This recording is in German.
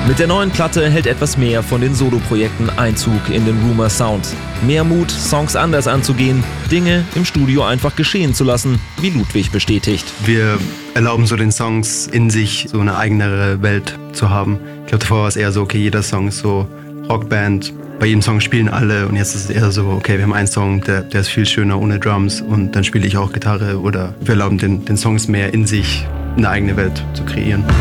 Mit der neuen Platte hält etwas mehr von den Soloprojekten Einzug in den Rumour Sound. Mehr Mut, Songs anders anzugehen, Dinge im Studio einfach geschehen zu lassen, wie Ludwig bestätigt. Wir erlauben so den Songs in sich so eine eigenere Welt zu haben. Ich glaube, davor war es eher so, okay, jeder Song ist so Rockband, bei jedem Song spielen alle und jetzt ist es eher so, okay, wir haben einen Song, der ist viel schöner ohne Drums und dann spiele ich auch Gitarre oder wir erlauben den Songs mehr in sich eine eigene Welt zu kreieren.